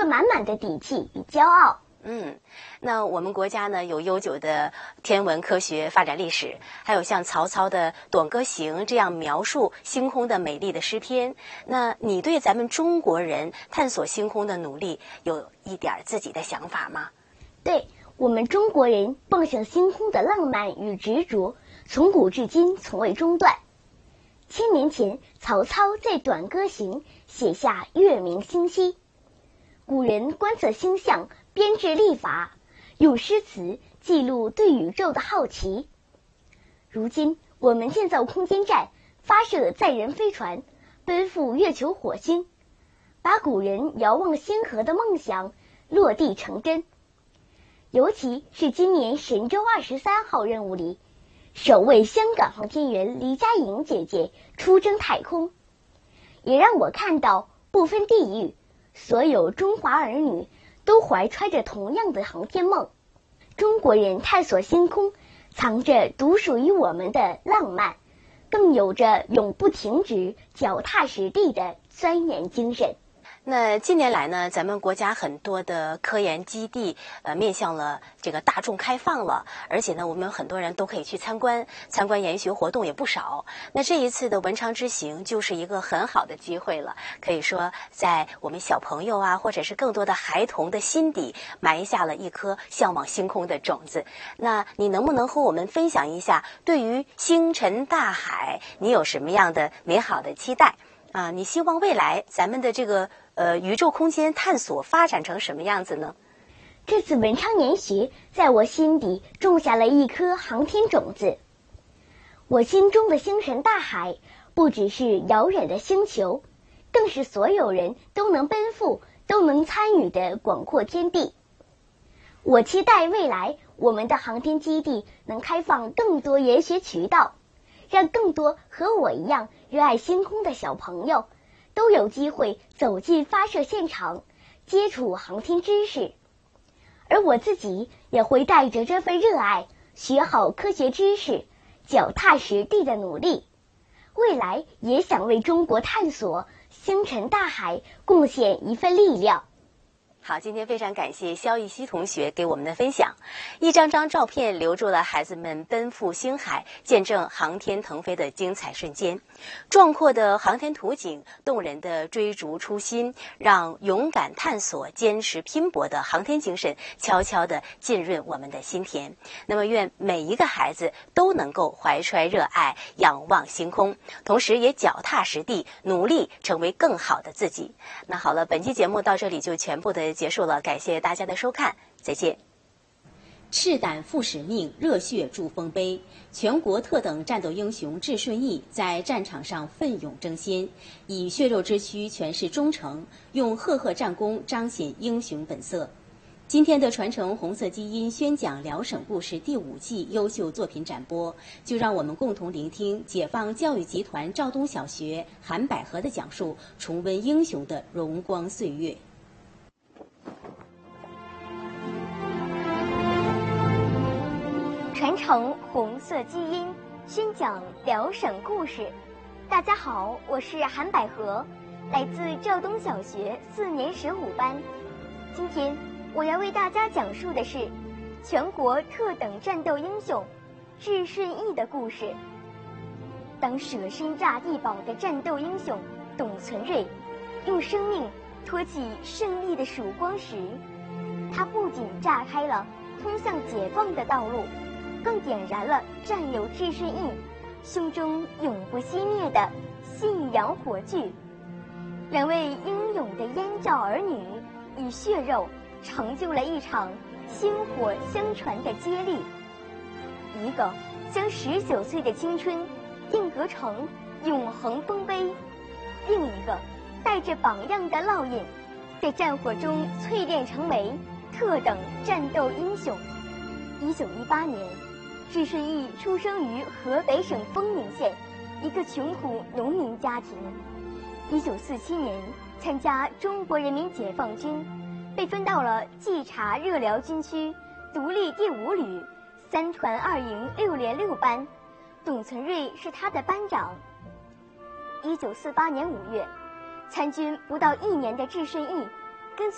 了满满的底气与骄傲。 那我们国家呢有悠久的天文科学发展历史，还有像曹操的《短歌行》这样描述星空的美丽的诗篇。那你对咱们中国人探索星空的努力有一点自己的想法吗？ 对，我们中国人蹦向星空的浪漫与执着，从古至今从未中断。1000年前，曹操在《短歌行》写下月明星稀。古人观测星象，编制历法，用诗词记录对宇宙的好奇。如今，我们建造空间站，发射载人飞船，奔赴月球火星，把古人遥望星河的梦想落地成真。尤其是今年神舟23号任务里，首位香港航天员黎佳颖姐姐出征太空，也让我看到不分地域，所有中华儿女都怀揣着同样的航天梦。中国人探索星空，藏着独属于我们的浪漫，更有着永不停止、脚踏实地的钻研精神。 那近年来呢，咱们国家很多的科研基地面向了这个大众开放了，而且呢，我们很多人都可以去参观研学活动也不少。那这一次的文昌之行就是一个很好的机会了，可以说在我们小朋友啊，或者是更多的孩童的心底埋下了一颗向往星空的种子。那你能不能和我们分享一下，对于星辰大海，你有什么样的美好的期待啊？你希望未来咱们的这个宇宙空间探索发展成什么样子呢？ 这次文昌研学在我心底种下了一颗航天种子。我心中的星辰大海，不只是遥远的星球，更是所有人都能奔赴、都能参与的广阔天地。我期待未来我们的航天基地能开放更多研学渠道，让更多和我一样热爱星空的小朋友都有机会走进发射现场，接触航天知识。而我自己也会带着这份热爱，学好科学知识，脚踏实地的努力。未来也想为中国探索星辰大海贡献一份力量。 好，今天非常感谢肖逸西同学给我们的分享。一张张照片留住了孩子们奔赴星海、见证航天腾飞的精彩瞬间。壮阔的航天图景，动人的追逐初心，让勇敢探索、坚持拼搏的航天精神悄悄地浸润我们的心田。那么，愿每一个孩子都能够怀揣热爱，仰望星空，同时也脚踏实地，努力成为更好的自己。那好了，本期节目到这里就全部的结束了，感谢大家的收看，再见。赤胆负使命，热血铸丰碑。全国特等战斗英雄智顺义在战场上奋勇争先，以血肉之躯诠释忠诚，用赫赫战功彰显英雄本色。今天的传承红色基因宣讲辽省故事第5季优秀作品展播，就让我们共同聆听解放教育集团肇东小学韩百合的讲述，重温英雄的荣光岁月。 传承红色基因，宣讲辽省故事。大家好，我是韩百合，来自肇东小学4年15班。今天我要为大家讲述的是全国特等战斗英雄智顺义的故事。当舍身炸地堡的战斗英雄董存瑞用生命托起胜利的曙光时，他不仅炸开了通向解放的道路，更点燃了战友智顺义胸中永不熄灭的信仰火炬。2位英勇的燕赵儿女以血肉成就了一场薪火相传的接力，一个将19岁的青春定格成永恒丰碑，另一个带着榜样的烙印，在战火中淬炼成为特等战斗英雄。1918年，智顺义出生于河北省丰宁县一个穷苦农民家庭。1947年参加中国人民解放军，被分到了冀察热辽军区独立第5旅3团2营6连6班，董存瑞是他的班长。1948年5月，参军不到1年的智顺义